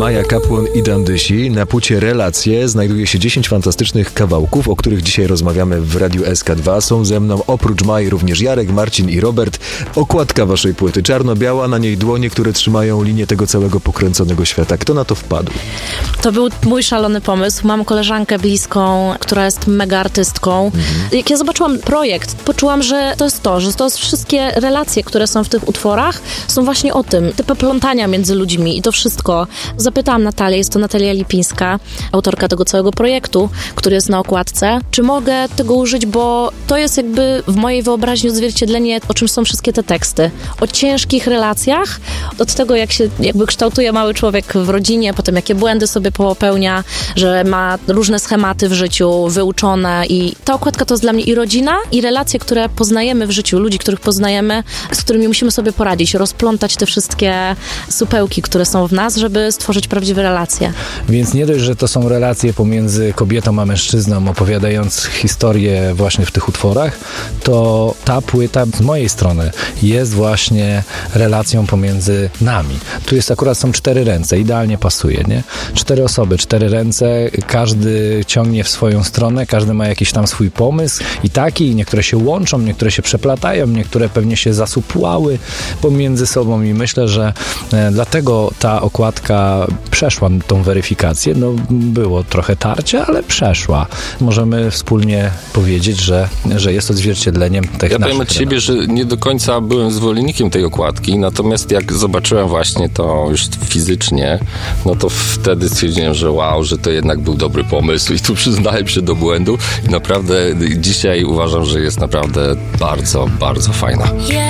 Maja Kapłon i Dan Dysi. Na płycie Relacje znajduje się 10 fantastycznych kawałków, o których dzisiaj rozmawiamy w Radiu SK2. Są ze mną oprócz Mai również Jarek, Marcin i Robert. Okładka waszej płyty czarno-biała, na niej dłonie, które trzymają linię tego całego pokręconego świata. Kto na to wpadł? To był mój szalony pomysł. Mam koleżankę bliską, która jest mega artystką. Jak ja zobaczyłam projekt, poczułam, że to jest to, że to wszystkie relacje, które są w tych utworach, są właśnie o tym. Te poplątania między ludźmi i to wszystko. Zapytałam Natalię, jest to Natalia Lipińska, autorka tego całego projektu, który jest na okładce, czy mogę tego użyć, bo to jest jakby w mojej wyobraźni odzwierciedlenie, o czym są wszystkie te teksty. O ciężkich relacjach, od tego, jak się jakby kształtuje mały człowiek w rodzinie, potem jakie błędy sobie popełnia, że ma różne schematy w życiu wyuczone i ta okładka to jest dla mnie i rodzina, i relacje, które poznajemy w życiu, ludzi, których poznajemy, z którymi musimy sobie poradzić, rozplątać te wszystkie supełki, które są w nas, żeby stworzyć prawdziwe relacje. Więc nie dość, że to są relacje pomiędzy kobietą a mężczyzną, opowiadając historię właśnie w tych utworach, to ta płyta z mojej strony jest właśnie relacją pomiędzy nami. Tu jest akurat są 4 ręce, idealnie pasuje, nie? 4 osoby, 4 ręce, każdy ciągnie w swoją stronę, każdy ma jakiś tam swój pomysł i taki, niektóre się łączą, niektóre się przeplatają, niektóre pewnie się zasupłały pomiędzy sobą i myślę, że dlatego ta okładka przeszła tą weryfikację. No, było trochę tarcia, ale przeszła. Możemy wspólnie powiedzieć, że jest odzwierciedleniem tych naszych. Ja powiem od siebie, że nie do końca byłem zwolennikiem tej okładki, natomiast jak zobaczyłem właśnie to już fizycznie, no to wtedy stwierdziłem, że wow, że to jednak był dobry pomysł i tu przyznałem się do błędu i naprawdę dzisiaj uważam, że jest naprawdę bardzo, bardzo fajna.